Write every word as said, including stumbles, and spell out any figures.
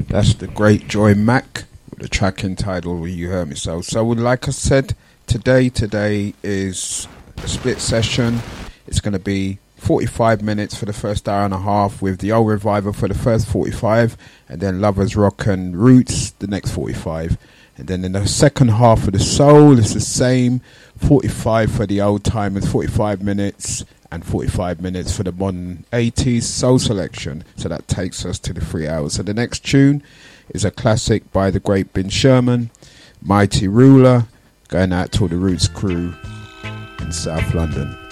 That's the great Joy Mac with the track entitled You Heard Me So. So like I said, today, today is a split session. It's going to be forty-five minutes for the first hour and a half with the Old Revival for the first forty-five, and then Lovers Rock and Roots the next forty-five. And then in the second half of the Soul, it's the same, forty-five for the old timers, forty-five minutes, and forty-five minutes for the modern eighties Soul selection. So that takes us to the three hours. So the next tune is a classic by the great Ben Sherman, Mighty Ruler, going out to the Roots crew in South London.